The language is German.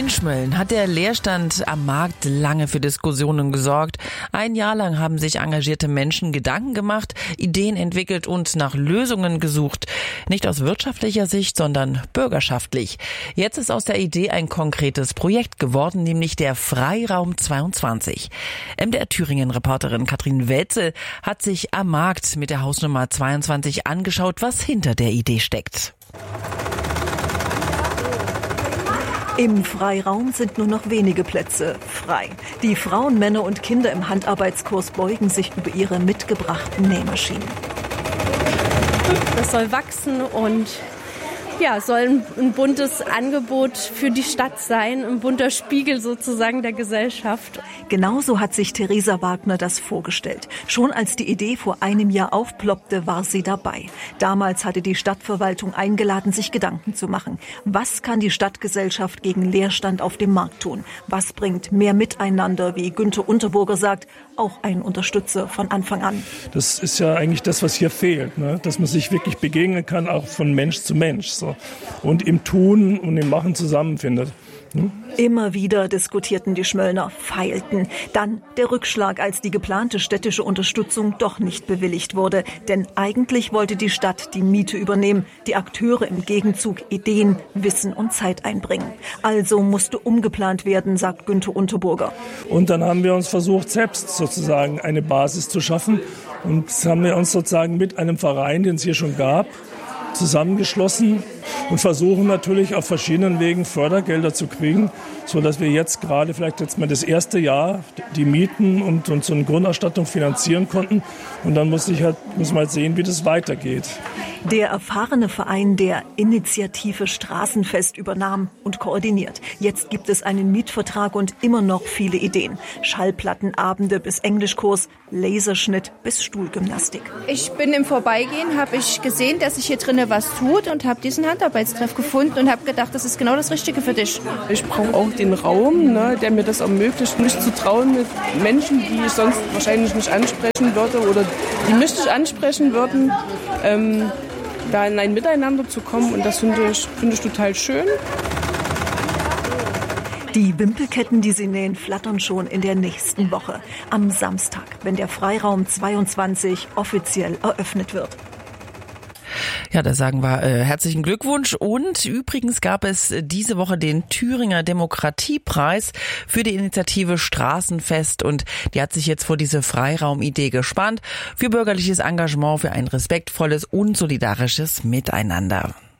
In Schmölln hat der Leerstand am Markt lange für Diskussionen gesorgt. Ein Jahr lang haben sich engagierte Menschen Gedanken gemacht, Ideen entwickelt und nach Lösungen gesucht. Nicht aus wirtschaftlicher Sicht, sondern bürgerschaftlich. Jetzt ist aus der Idee ein konkretes Projekt geworden, nämlich der Freiraum 22. MDR Thüringen-Reporterin Katrin Welzel hat sich am Markt mit der Hausnummer 22 angeschaut, was hinter der Idee steckt. Im Freiraum sind nur noch wenige Plätze frei. Die Frauen, Männer und Kinder im Handarbeitskurs beugen sich über ihre mitgebrachten Nähmaschinen. Das soll wachsen und soll ein buntes Angebot für die Stadt sein, ein bunter Spiegel sozusagen der Gesellschaft. Genauso hat sich Theresa Wagner das vorgestellt. Schon als die Idee vor einem Jahr aufploppte, war sie dabei. Damals hatte die Stadtverwaltung eingeladen, sich Gedanken zu machen. Was kann die Stadtgesellschaft gegen Leerstand auf dem Markt tun? Was bringt mehr Miteinander, wie Günther Unterburger sagt, auch ein Unterstützer von Anfang an? Das ist ja eigentlich das, was hier fehlt, ne? Dass man sich wirklich begegnen kann, auch von Mensch zu Mensch. So. Und im Tun und im Machen zusammenfindet. Immer wieder diskutierten die Schmöllner, feilten. Dann der Rückschlag, als die geplante städtische Unterstützung doch nicht bewilligt wurde. Denn eigentlich wollte die Stadt die Miete übernehmen, die Akteure im Gegenzug Ideen, Wissen und Zeit einbringen. Also musste umgeplant werden, sagt Günther Unterburger. Und dann haben wir uns versucht, selbst sozusagen eine Basis zu schaffen. Und das haben wir uns sozusagen mit einem Verein, den es hier schon gab, zusammengeschlossen und versuchen natürlich auf verschiedenen Wegen Fördergelder zu kriegen, so dass wir jetzt gerade vielleicht jetzt mal das erste Jahr die Mieten und so eine Grundausstattung finanzieren konnten. Und dann muss man halt sehen, wie das weitergeht. Der erfahrene Verein der Initiative Straßenfest übernahm und koordiniert. Jetzt gibt es einen Mietvertrag und immer noch viele Ideen. Schallplattenabende bis Englischkurs, Laserschnitt bis Stuhlgymnastik. Ich bin im Vorbeigehen, habe ich gesehen, dass sich hier drinnen was tut und habe diesen Handarbeitstreff gefunden und habe gedacht, das ist genau das Richtige für dich. Ich brauche auch den Raum, der mir das ermöglicht, mich zu trauen mit Menschen, die ich sonst wahrscheinlich nicht ansprechen würde oder die mich nicht ansprechen würden, da in ein Miteinander zu kommen, und das finde ich total schön. Die Wimpelketten, die sie nähen, flattern schon in der nächsten Woche. Am Samstag, wenn der Freiraum 22 offiziell eröffnet wird. Ja, da sagen wir herzlichen Glückwunsch. Und übrigens gab es diese Woche den Thüringer Demokratiepreis für die Initiative Straßenfest. Und die hat sich jetzt vor diese Freiraumidee gespannt. Für bürgerliches Engagement, für ein respektvolles und solidarisches Miteinander.